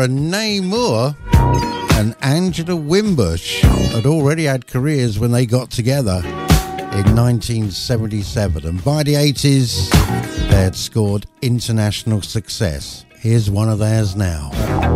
Renee Moore and Angela Wimbush had already had careers when they got together in 1977, and by the 80s they had scored international success. Here's one of theirs now.